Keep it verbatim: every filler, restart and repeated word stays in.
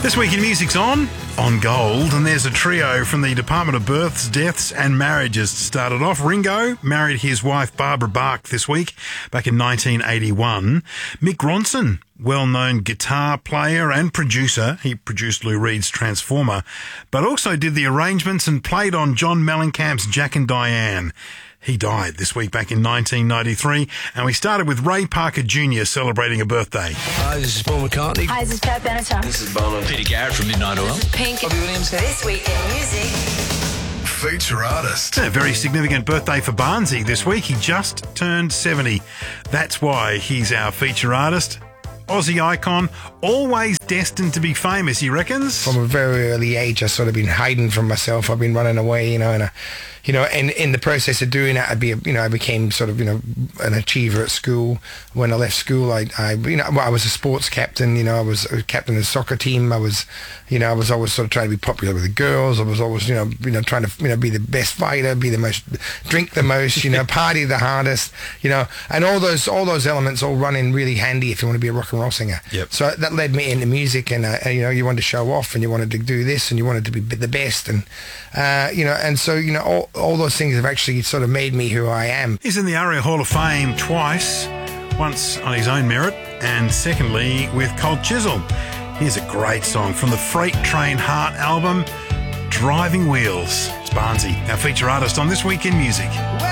This week in Music's on, on Gold, and there's a trio from the Department of Births, Deaths and Marriages to start it off. Ringo married his wife Barbara Bach this week, back in nineteen eighty-one. Mick Ronson, well-known guitar player and producer. He produced Lou Reed's Transformer, but also did the arrangements and played on John Mellencamp's Jack and Diane. He died this week back in nineteen ninety-three, and we started with Ray Parker Junior celebrating a birthday. Hi, this is Paul McCartney. Hi, this is Pat Benatar. This is Bono. Peter Garrett from Midnight Oil. Pink. Robbie Williams. This week in music. Feature artist. A very significant birthday for Barnsey this week. He just turned seventy. That's why he's our feature artist. Aussie icon, always destined to be famous, he reckons. From a very early age, I've sort of been hiding from myself. I've been running away, you know, and, uh, you know, and in the process of doing that, I'd be, you know, I became sort of, you know, an achiever at school. When I left school, I, I you know, well, I was a sports captain, you know, I was a captain of the soccer team. I was, you know, I was always sort of trying to be popular with the girls. I was always, you know, you know, trying to, you know, be the best fighter, be the most, drink the most, you know, party the hardest, you know, and all those, all those elements all run in really handy if you want to be a rock and roll singer. Yep. So that led me into music, and uh, you know, you wanted to show off, and you wanted to do this, and you wanted to be the best, and uh, you know, and so you know, all, all those things have actually sort of made me who I am. He's in the ARIA Hall of Fame twice, once on his own merit, and secondly with Cold Chisel. Here's a great song from the Freight Train Heart album, Driving Wheels. It's Barnsey, our feature artist on This Week in Music.